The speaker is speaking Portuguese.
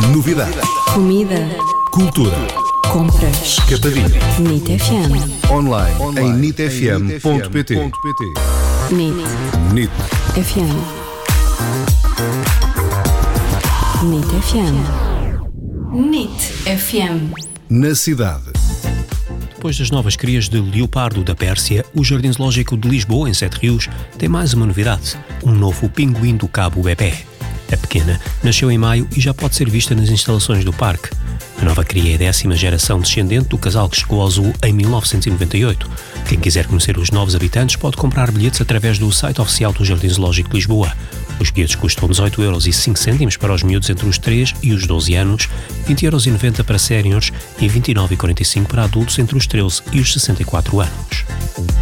Novidades. Comida. Cultura. Compras. Capadinha. NIT FM. Online em nitfm.pt. NIT NIT. FM. NIT FM. NIT FM. Na cidade. Depois das novas crias de leopardo da Pérsia, o Jardim Zoológico de Lisboa, em Sete Rios, tem mais uma novidade: um novo pinguim do Cabo Bebé. A pequena nasceu em maio e já pode ser vista nas instalações do parque. A nova cria é a 10ª geração descendente do casal que chegou ao zoo em 1998. Quem quiser conhecer os novos habitantes pode comprar bilhetes através do site oficial do Jardim Zoológico de Lisboa. Os bilhetes custam 18,05€ para os miúdos entre os 3 e os 12 anos, 20,90€ para séniores e 29,45€ para adultos entre os 13 e os 64 anos.